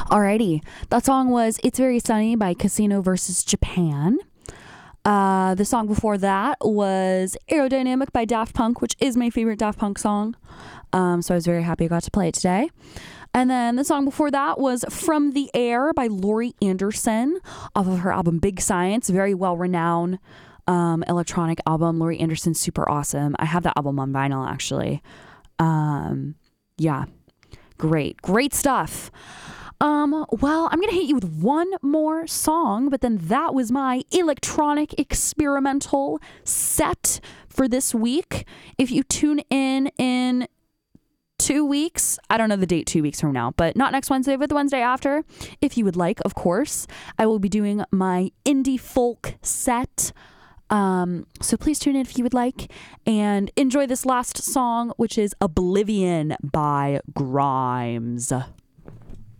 Alrighty. That song was It's Very Sunny by Casino versus Japan. The song before that was Aerodynamic by Daft Punk, which is my favorite Daft Punk song. So I was very happy I got to play it today. And then the song before that was From the Air by Laurie Anderson off of her album Big Science. Very well-renowned electronic album. Laurie Anderson's super awesome. I have that album on vinyl, actually. Yeah. Great stuff. Well, I'm going to hit you with one more song, but then that was my electronic experimental set for this week. If you tune in 2 weeks, I don't know the date 2 weeks from now, but not next Wednesday, but the Wednesday after, if you would like, of course, I will be doing my indie folk set. So please tune in if you would like and enjoy this last song, which is Oblivion by Grimes.